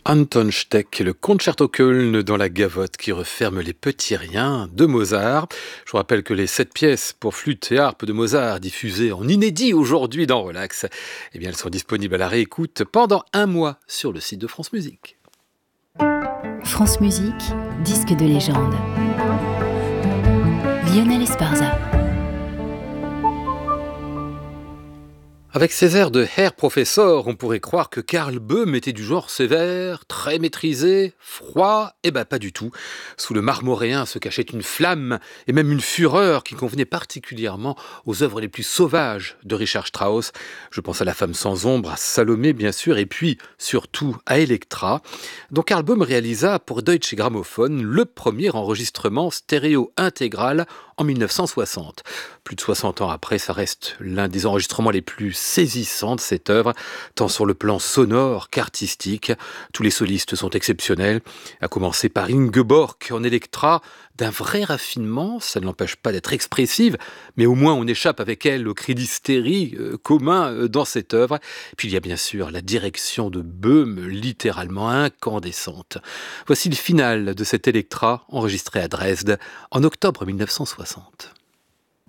Anton Steck, le concerto Köln dans la gavotte qui referme les petits riens de Mozart. Je vous rappelle que les 7 pièces pour flûte et harpe de Mozart diffusées en inédit aujourd'hui dans Relax, eh bien elles sont disponibles à la réécoute pendant un mois sur le site de France Musique. France Musique, disque de légende. Lionel Esparza. Avec ses airs de Herr Professor, on pourrait croire que Karl Böhm était du genre sévère, très maîtrisé, froid. Eh ben pas du tout. Sous le marmoréen se cachait une flamme et même une fureur qui convenait particulièrement aux œuvres les plus sauvages de Richard Strauss. Je pense à La Femme sans ombre, à Salomé bien sûr, et puis surtout à Elektra, dont Karl Böhm réalisa pour Deutsche Grammophon le premier enregistrement stéréo intégral en 1960. Plus de 60 ans après, ça reste l'un des enregistrements les plus saisissants de cette œuvre, tant sur le plan sonore qu'artistique. Tous les solistes sont exceptionnels, à commencer par Ingeborg en Elektra, d'un vrai raffinement, ça ne l'empêche pas d'être expressive, mais au moins on échappe avec elle au cri d'hystérie commun dans cette œuvre. Puis il y a bien sûr la direction de Böhm, littéralement incandescente. Voici le final de cette Elektra, enregistrée à Dresde en octobre 1960.